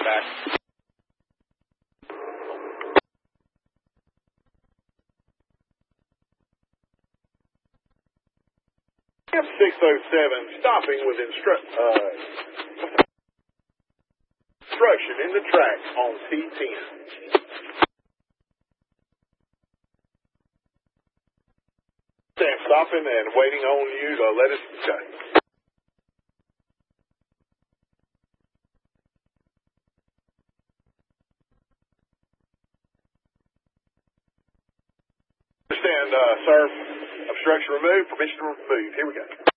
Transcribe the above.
back. F607 stopping with instruction in the tracks on T10. Stand stopping and waiting on you to let us cut. Understand, sir. Obstruction removed. Permission to remove. Here we go.